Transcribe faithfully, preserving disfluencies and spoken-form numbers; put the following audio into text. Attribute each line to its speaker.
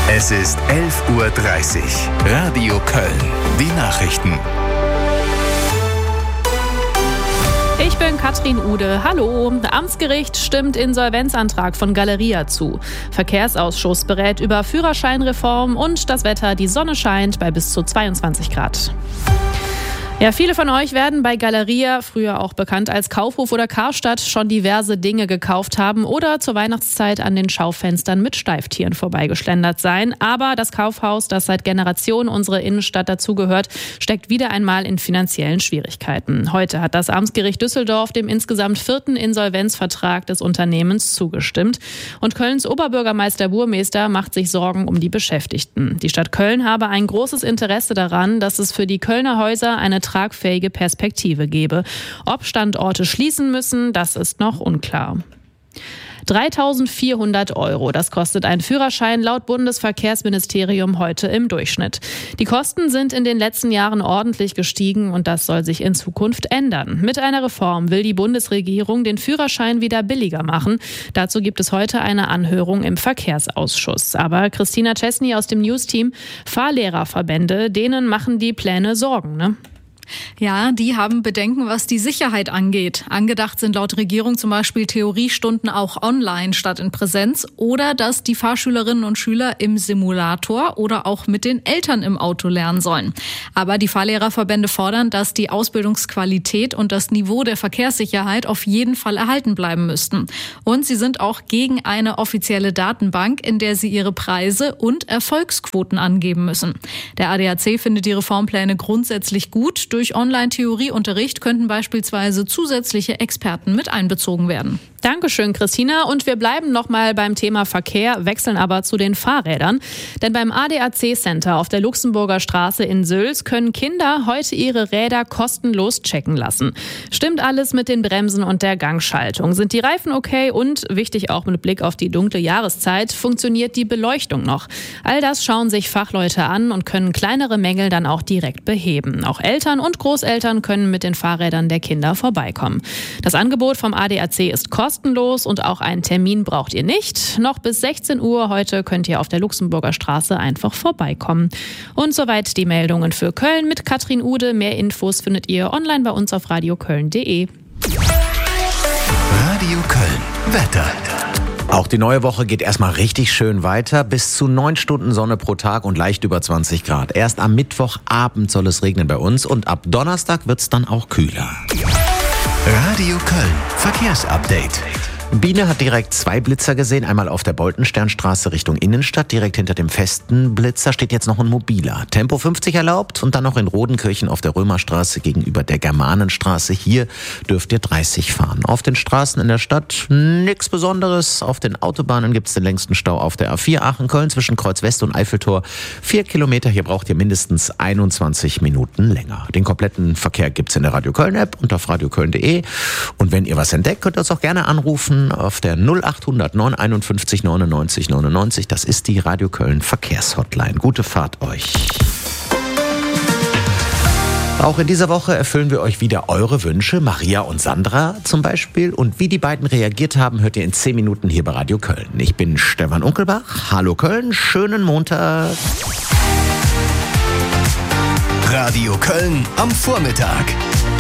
Speaker 1: Es ist elf Uhr dreißig. Radio Köln. Die Nachrichten.
Speaker 2: Ich bin Katrin Ude. Hallo. Amtsgericht stimmt Insolvenzantrag von Galeria zu. Verkehrsausschuss berät über Führerscheinreform und das Wetter. Die Sonne scheint bei bis zu zweiundzwanzig Grad. Ja, viele von euch werden bei Galeria, früher auch bekannt als Kaufhof oder Karstadt, schon diverse Dinge gekauft haben oder zur Weihnachtszeit an den Schaufenstern mit Steiftieren vorbeigeschlendert sein. Aber das Kaufhaus, das seit Generationen unsere Innenstadt dazugehört, steckt wieder einmal in finanziellen Schwierigkeiten. Heute hat das Amtsgericht Düsseldorf dem insgesamt vierten Insolvenzvertrag des Unternehmens zugestimmt. Und Kölns Oberbürgermeister Burmester macht sich Sorgen um die Beschäftigten. Die Stadt Köln habe ein großes Interesse daran, dass es für die Kölner Häuser eine tragfähige Perspektive gebe. Ob Standorte schließen müssen, das ist noch unklar. dreitausendvierhundert Euro, das kostet ein Führerschein laut Bundesverkehrsministerium heute im Durchschnitt. Die Kosten sind in den letzten Jahren ordentlich gestiegen und das soll sich in Zukunft ändern. Mit einer Reform will die Bundesregierung den Führerschein wieder billiger machen. Dazu gibt es heute eine Anhörung im Verkehrsausschuss. Aber Christina Chesney aus dem News-Team, Fahrlehrerverbände, denen machen die Pläne Sorgen, ne?
Speaker 3: Ja, die haben Bedenken, was die Sicherheit angeht. Angedacht sind laut Regierung zum Beispiel Theoriestunden auch online statt in Präsenz oder dass die Fahrschülerinnen und Schüler im Simulator oder auch mit den Eltern im Auto lernen sollen. Aber die Fahrlehrerverbände fordern, dass die Ausbildungsqualität und das Niveau der Verkehrssicherheit auf jeden Fall erhalten bleiben müssten. Und sie sind auch gegen eine offizielle Datenbank, in der sie ihre Preise und Erfolgsquoten angeben müssen. Der A D A C findet die Reformpläne grundsätzlich gut. Durch Online-Theorieunterricht könnten beispielsweise zusätzliche Experten mit einbezogen werden.
Speaker 2: Dankeschön, Christina. Und wir bleiben noch mal beim Thema Verkehr, wechseln aber zu den Fahrrädern. Denn beim A D A C-Center auf der Luxemburger Straße in Sülz können Kinder heute ihre Räder kostenlos checken lassen. Stimmt alles mit den Bremsen und der Gangschaltung? Sind die Reifen okay? Und, wichtig auch mit Blick auf die dunkle Jahreszeit, funktioniert die Beleuchtung noch? All das schauen sich Fachleute an und können kleinere Mängel dann auch direkt beheben. Auch Eltern und Großeltern können mit den Fahrrädern der Kinder vorbeikommen. Das Angebot vom A D A C ist kostenlos. Kostenlos und auch einen Termin braucht ihr nicht. Noch bis sechzehn Uhr heute könnt ihr auf der Luxemburger Straße einfach vorbeikommen. Und soweit die Meldungen für Köln mit Katrin Ude. Mehr Infos findet ihr online bei uns auf radioköln punkt de.
Speaker 1: Radio Köln. Wetter.
Speaker 4: Auch die neue Woche geht erstmal richtig schön weiter. Bis zu neun Stunden Sonne pro Tag und leicht über zwanzig Grad. Erst am Mittwochabend soll es regnen bei uns und ab Donnerstag wird es dann auch kühler.
Speaker 1: Radio Köln. Verkehrsupdate.
Speaker 4: Biene hat direkt zwei Blitzer gesehen, einmal auf der Boltensternstraße Richtung Innenstadt, direkt hinter dem festen Blitzer steht jetzt noch ein mobiler. Tempo fünfzig erlaubt und dann noch in Rodenkirchen auf der Römerstraße gegenüber der Germanenstraße. Hier dürft ihr dreißig fahren. Auf den Straßen in der Stadt nichts Besonderes. Auf den Autobahnen gibt es den längsten Stau auf der A vier Aachen-Köln zwischen Kreuz West und Eiffeltor. Vier Kilometer, hier braucht ihr mindestens einundzwanzig Minuten länger. Den kompletten Verkehr gibt es in der Radio Köln-App und auf radioköln punkt de. Und wenn ihr was entdeckt, könnt ihr uns auch gerne anrufen auf der null achthundert neun einundfünfzig neunundneunzig neunundneunzig. Das ist die Radio Köln Verkehrshotline. Gute Fahrt euch. Auch in dieser Woche erfüllen wir euch wieder eure Wünsche, Maria und Sandra zum Beispiel. Und wie die beiden reagiert haben, hört ihr in zehn Minuten hier bei Radio Köln. Ich bin Stefan Unkelbach. Hallo Köln, schönen Montag.
Speaker 1: Radio Köln am Vormittag.